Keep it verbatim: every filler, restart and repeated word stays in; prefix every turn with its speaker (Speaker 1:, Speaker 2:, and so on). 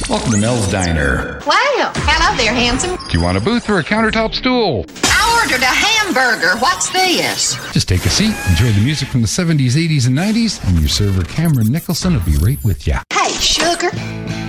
Speaker 1: Welcome to Mel's Diner.
Speaker 2: Well, hello there, handsome.
Speaker 1: Do you want a booth or a countertop stool?
Speaker 2: I ordered a hamburger. What's this?
Speaker 1: Just take a seat, enjoy the music from the seventies, eighties, and nineties, and your server Cameron Nicholson will be right with you.
Speaker 2: Hey, sugar.